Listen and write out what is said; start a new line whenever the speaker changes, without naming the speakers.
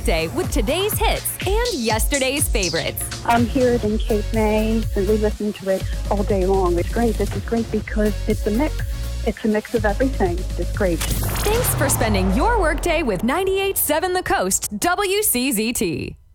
workday with today's hits and yesterday's favorites.
I'm here in Cape May, and we listen to it all day long. It's great. This is great because it's a mix. It's a mix of everything. It's great.
Thanks for spending your workday with 98.7 The Coast WCZT.